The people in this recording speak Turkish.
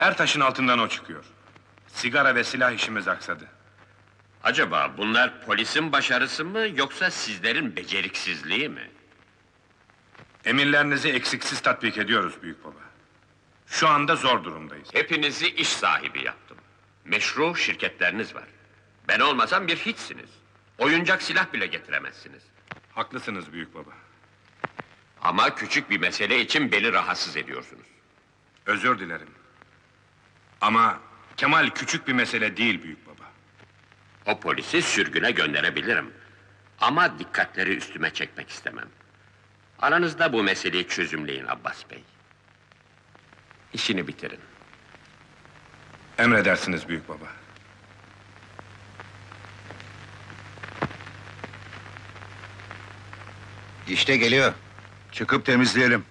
Her taşın altından o çıkıyor. Sigara ve silah işimiz aksadı. Acaba bunlar polisin başarısı mı yoksa sizlerin beceriksizliği mi? Emirlerinizi eksiksiz tatbik ediyoruz büyük baba. Şu anda zor durumdayız. Hepinizi iş sahibi yaptım. Meşru şirketleriniz var. Ben olmasam bir hiçsiniz. Oyuncak silah bile getiremezsiniz. Haklısınız büyük baba. Ama küçük bir mesele için beni rahatsız ediyorsunuz. Özür dilerim. Ama Kemal küçük bir mesele değil büyük baba. O polisi sürgüne gönderebilirim. Ama dikkatleri üstüme çekmek istemem. Aranızda bu meseleyi çözümleyin Abbas Bey. İşini bitirin. Emredersiniz büyük baba. İşte geliyor. Çıkıp temizleyelim.